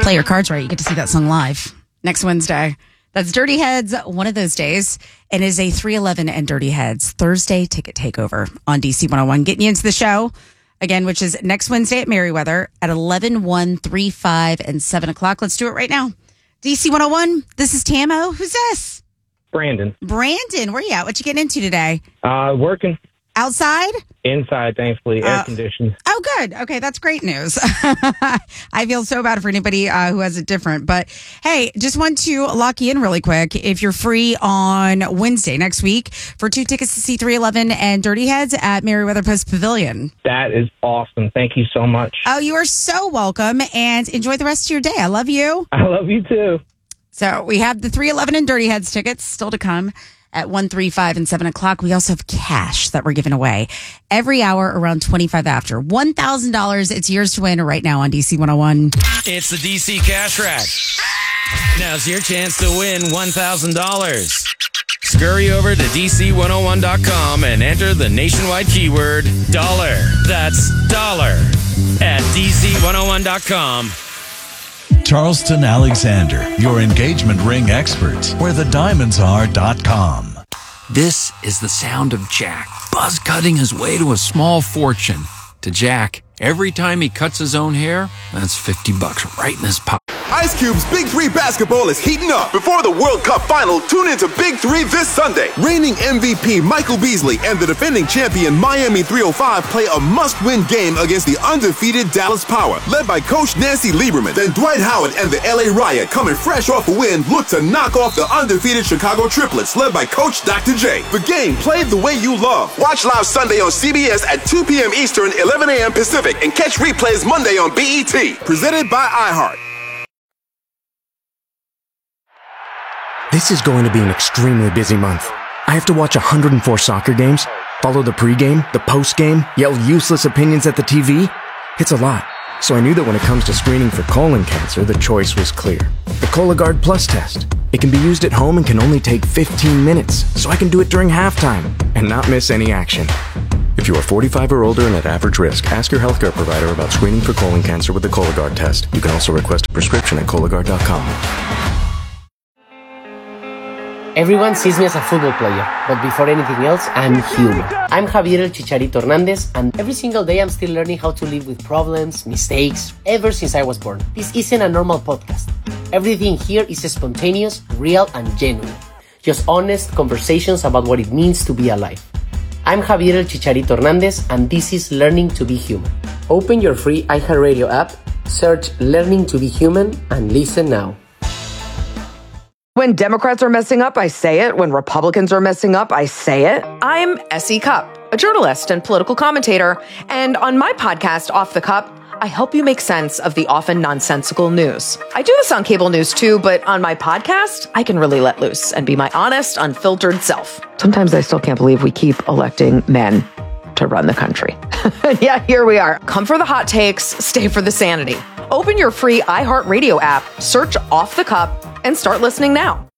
play your cards right, you get to see that song live next Wednesday. That's Dirty Heads, one of those days. It is a 311 and Dirty Heads Thursday ticket takeover on DC 101. Getting you into the show again, which is next Wednesday at Merriweather at 11, 1, 3, 5, and 7 o'clock. Let's do it right now. DC 101, this is Tamo. Who's this? Brandon. Brandon, where you at? What you getting into today? Working. Outside? Inside, thankfully, air conditioned. Oh, good. Okay, that's great news. I feel so bad for anybody who has it different. But, hey, just want to lock you in really quick. If you're free on Wednesday next week for 2 tickets to see 311 and Dirty Heads at Merriweather Post Pavilion. That is awesome. Thank you so much. Oh, you are so welcome. And enjoy the rest of your day. I love you. I love you, too. So we have the 311 and Dirty Heads tickets still to come at 1, 3, 5, and 7 o'clock. We also have cash that we're giving away every hour around 25 after. $1,000. It's yours to win right now on DC 101. It's the DC Cash Rack. Now's your chance to win $1,000. Scurry over to DC101.com and enter the nationwide keyword dollar. That's dollar at DC101.com. Charleston Alexander, your engagement ring experts, where the diamonds are.com. This is the sound of Jack, buzz cutting his way to a small fortune. To Jack, every time he cuts his own hair, that's $50 right in his pocket. Ice Cube's Big 3 basketball is heating up. Before the World Cup final, tune into Big 3 this Sunday. Reigning MVP Michael Beasley and the defending champion Miami 305 play a must-win game against the undefeated Dallas Power, led by Coach Nancy Lieberman. Then Dwight Howard and the LA Riot, coming fresh off a win, look to knock off the undefeated Chicago Triplets, led by Coach Dr. J. The game played the way you love. Watch live Sunday on CBS at 2 p.m. Eastern, 11 a.m. Pacific, and catch replays Monday on BET. Presented by iHeart. This is going to be an extremely busy month. I have to watch 104 soccer games, follow the pregame, the postgame, yell useless opinions at the TV. It's a lot. So I knew that when it comes to screening for colon cancer, the choice was clear. The Cologuard Plus test. It can be used at home and can only take 15 minutes, so I can do it during halftime and not miss any action. If you are 45 or older and at average risk, ask your healthcare provider about screening for colon cancer with the Cologuard test. You can also request a prescription at Cologuard.com. Everyone sees me as a football player, but before anything else, I'm human. I'm Javier El Chicharito Hernandez, and every single day I'm still learning how to live with problems, mistakes, ever since I was born. This isn't a normal podcast. Everything here is spontaneous, real, and genuine. Just honest conversations about what it means to be alive. I'm Javier El Chicharito Hernandez, and this is Learning to Be Human. Open your free iHeartRadio app, search Learning to Be Human, and listen now. When Democrats are messing up, I say it. When Republicans are messing up, I say it. I'm S.E. Cupp, a journalist and political commentator. And on my podcast, Off the Cup, I help you make sense of the often nonsensical news. I do this on cable news too, but on my podcast, I can really let loose and be my honest, unfiltered self. Sometimes I still can't believe we keep electing men to run the country. Yeah, here we are. Come for the hot takes, stay for the sanity. Open your free iHeartRadio app, search Off the Cup, and start listening now.